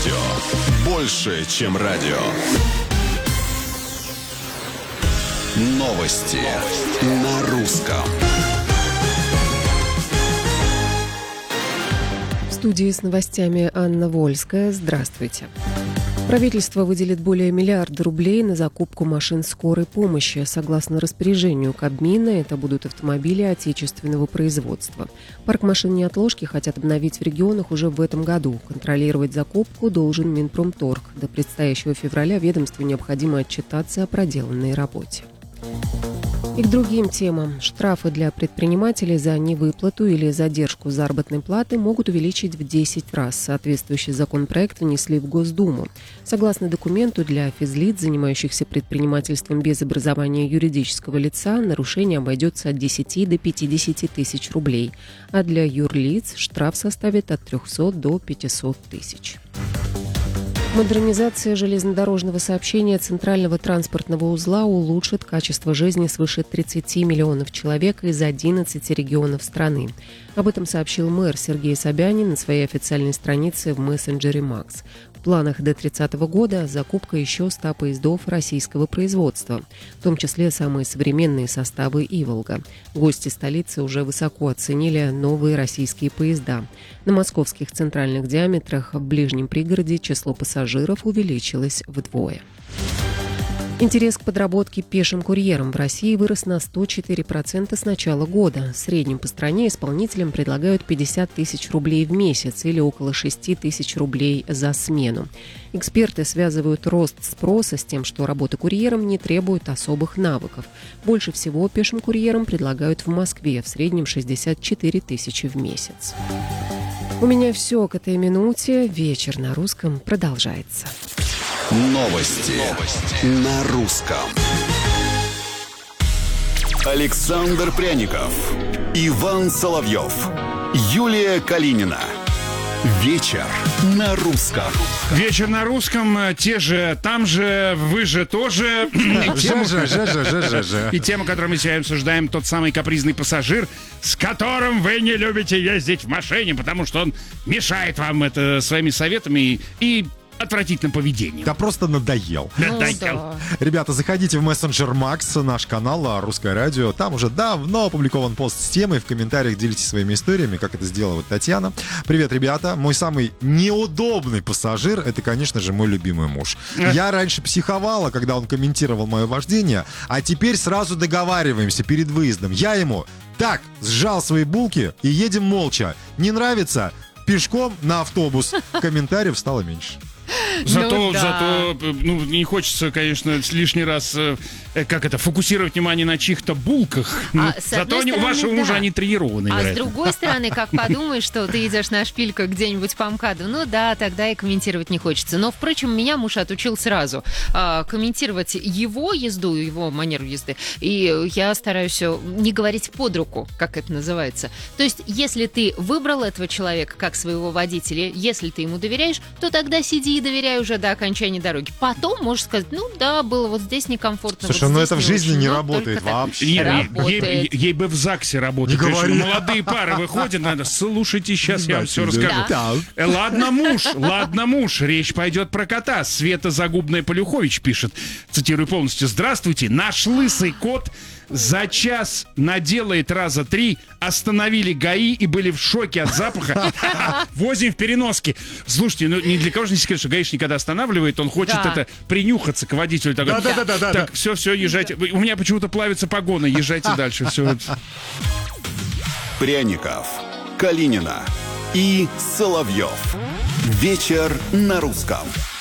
Радио. Больше, чем радио. Новости на русском. В студии с новостями Анна Вольская. Здравствуйте. Правительство выделит более миллиарда рублей на закупку машин скорой помощи. Согласно распоряжению Кабмина, это будут автомобили отечественного производства. Парк машин неотложки хотят обновить в регионах уже в этом году. Контролировать закупку должен Минпромторг. До предстоящего февраля ведомству необходимо отчитаться о проделанной работе. И к другим темам. Штрафы для предпринимателей за невыплату или задержку заработной платы могут увеличить в 10 раз. Соответствующий законопроект внесли в Госдуму. Согласно документу, для физлиц, занимающихся предпринимательством без образования юридического лица, нарушение обойдется от 10 до 50 тысяч рублей, а для юрлиц штраф составит от 300 до 500 тысяч. Модернизация железнодорожного сообщения центрального транспортного узла улучшит качество жизни свыше 30 миллионов человек из 11 регионов страны. Об этом сообщил мэр Сергей Собянин на своей официальной странице в мессенджере Макс. В планах до 30 года закупка еще 100 поездов российского производства, в том числе самые современные составы «Иволга». Гости столицы уже высоко оценили новые российские поезда. На московских центральных диаметрах в ближнем пригороде число пассажиров увеличилось вдвое. Интерес к подработке пешим курьером в России вырос на 104% с начала года. В среднем по стране исполнителям предлагают 50 тысяч рублей в месяц или около 6 тысяч рублей за смену. Эксперты связывают рост спроса с тем, что работа курьером не требует особых навыков. Больше всего пешим курьерам предлагают в Москве, в среднем 64 тысячи в месяц. У меня все к этой минуте. Вечер на русском продолжается. Новости на русском. Александр Пряников, Иван Соловьев, Юлия Калинина. Вечер на русском. Вечер на русском, те же, там же, вы же тоже. И тема, которую мы сегодня обсуждаем, тот самый капризный пассажир, с которым вы не любите ездить в машине, потому что он мешает вам это своими советами и отвратительным поведением. Да просто надоел. Да. Ребята, заходите в мессенджер Макс, наш канал «Русское радио». Там уже давно опубликован пост с темой. В комментариях делитесь своими историями, как это сделала вот Татьяна. Привет, ребята. Мой самый неудобный пассажир — это, конечно же, мой любимый муж. Я раньше психовала, когда он комментировал мое вождение, а теперь сразу договариваемся перед выездом. Я ему: так, сжал свои булки и едем молча. Не нравится? Пешком на автобус. Комментариев стало меньше. Зато, не хочется, конечно, лишний раз, фокусировать внимание на чьих-то булках. Зато у вашего мужа они тренированы. А с другой стороны, как подумаешь, что ты идешь на шпильках где-нибудь по МКАДу, тогда и комментировать не хочется. Но, впрочем, меня муж отучил сразу комментировать его езду, его манеру езды. И я стараюсь не говорить под руку, как это называется. То есть, если ты выбрал этого человека как своего водителя, если ты ему доверяешь, то тогда сиди и доверяй уже до окончания дороги. Потом можешь сказать: было вот здесь некомфортно. Слушай, вот это в жизни не работает вообще. Ей бы в ЗАГСе работать. Молодые пары выходят, надо: слушайте, сейчас я вам все расскажу. Ладно, муж, речь пойдет про кота. Света Загубная Полюхович пишет, цитирую полностью: здравствуйте, наш лысый кот за час наделает раза 3, остановили ГАИ и были в шоке от запаха. Возим в переноске. Слушайте, ни для кого же не секрет, что гаишник, когда останавливает, он хочет принюхаться к водителю. Так, все, езжайте. У меня почему-то плавится погона, езжайте дальше. Все. Пряников, Калинина и Соловьев. Вечер на русском.